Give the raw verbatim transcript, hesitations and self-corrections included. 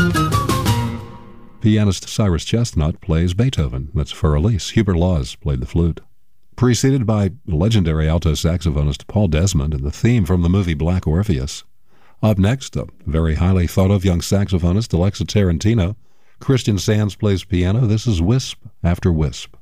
Pianist Cyrus Chestnut plays Beethoven. That's for Elise. Hubert Laws played the flute. Preceded by legendary alto saxophonist Paul Desmond and the theme from the movie Black Orpheus. Up next, a very highly thought-of young saxophonist, Alexa Tarantino. Christian Sands plays piano. This is Wisp After Wisp.